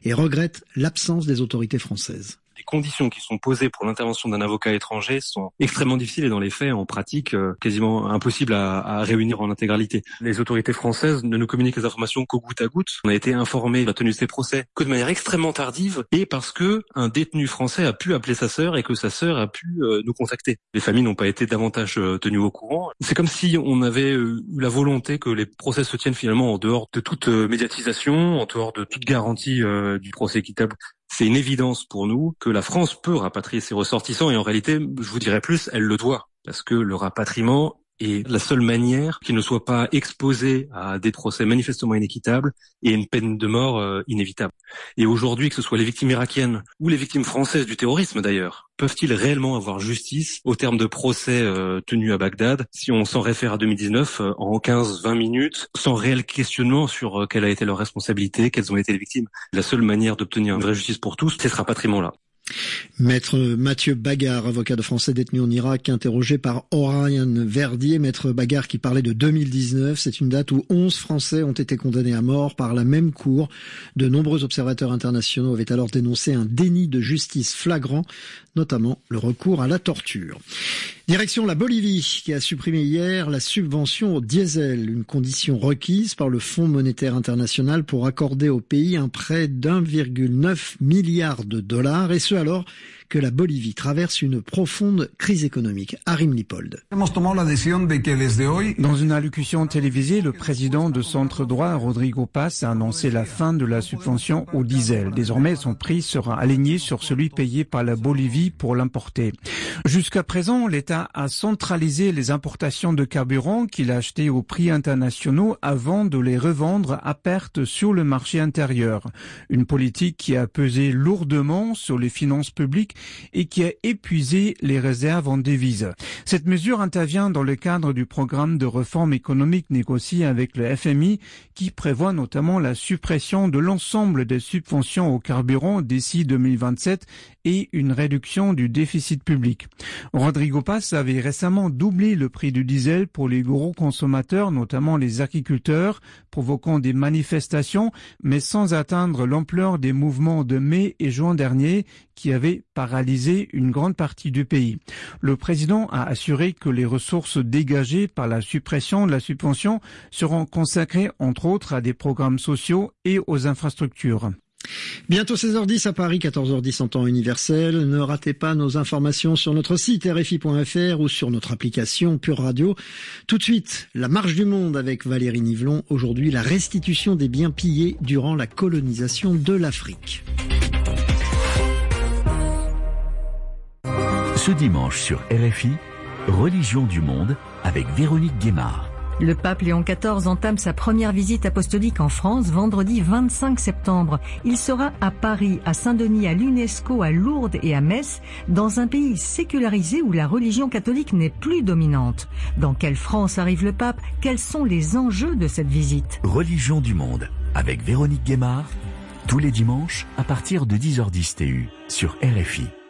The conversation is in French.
et regrette l'absence des autorités françaises. Les conditions qui sont posées pour l'intervention d'un avocat étranger sont extrêmement difficiles et dans les faits, en pratique, quasiment impossibles à réunir en intégralité. Les autorités françaises ne nous communiquent les informations qu'au goutte à goutte. On a été informé de la tenue de ces procès que de manière extrêmement tardive et parce que un détenu français a pu appeler sa sœur et que sa sœur a pu nous contacter. Les familles n'ont pas été davantage tenues au courant. C'est comme si on avait eu la volonté que les procès se tiennent finalement en dehors de toute médiatisation, en dehors de toute garantie du procès équitable. C'est une évidence pour nous que la France peut rapatrier ses ressortissants et en réalité, je vous dirais plus, elle le doit. Parce que le rapatriement est la seule manière qu'ils ne soient pas exposés à des procès manifestement inéquitables et à une peine de mort inévitable. Et aujourd'hui, que ce soit les victimes irakiennes ou les victimes françaises du terrorisme d'ailleurs, peuvent-ils réellement avoir justice au terme de procès tenus à Bagdad si on s'en réfère à 2019 en 15-20 minutes sans réel questionnement sur quelle a été leur responsabilité, quelles ont été les victimes? La seule manière d'obtenir une vraie justice pour tous, c'est ce rapatriement-là. Maître Mathieu Bagard, avocat de Français détenu en Irak, interrogé par Orion Verdier. Maître Bagard qui parlait de 2019, c'est une date où 11 Français ont été condamnés à mort par la même cour. De nombreux observateurs internationaux avaient alors dénoncé un déni de justice flagrant, notamment le recours à la torture. Direction la Bolivie, qui a supprimé hier la subvention au diesel, une condition requise par le Fonds monétaire international pour accorder au pays un prêt d'1,9 milliard de dollars, et ce alors que la Bolivie traverse une profonde crise économique. Arim Lipold. Dans une allocution télévisée, le président de centre droit, Rodrigo Paz, a annoncé la fin de la subvention au diesel. Désormais, son prix sera aligné sur celui payé par la Bolivie pour l'importer. Jusqu'à présent, l'État a centralisé les importations de carburant qu'il a achetés au prix internationaux avant de les revendre à perte sur le marché intérieur. Une politique qui a pesé lourdement sur les finances publiques et qui a épuisé les réserves en devises. Cette mesure intervient dans le cadre du programme de réforme économique négocié avec le FMI qui prévoit notamment la suppression de l'ensemble des subventions au carburant d'ici 2027 et une réduction du déficit public. Rodrigo Paz avait récemment doublé le prix du diesel pour les gros consommateurs, notamment les agriculteurs, provoquant des manifestations, mais sans atteindre l'ampleur des mouvements de mai et juin dernier qui avaient paralysé une grande partie du pays. Le président a assuré que les ressources dégagées par la suppression de la subvention seront consacrées entre autres à des programmes sociaux et aux infrastructures. Bientôt 16h10 à Paris, 14h10 en temps universel. Ne ratez pas nos informations sur notre site rfi.fr ou sur notre application Pure Radio. Tout de suite, la marche du monde avec Valérie Nivelon. Aujourd'hui, la restitution des biens pillés durant la colonisation de l'Afrique. Ce dimanche sur RFI, Religion du monde avec Véronique Guémard. Le pape Léon XIV entame sa première visite apostolique en France vendredi 25 septembre. Il sera à Paris, à Saint-Denis, à l'UNESCO, à Lourdes et à Metz, dans un pays sécularisé où la religion catholique n'est plus dominante. Dans quelle France arrive le pape? Quels sont les enjeux de cette visite? Religion du monde avec Véronique Guémard, tous les dimanches à partir de 10h10 TU sur RFI.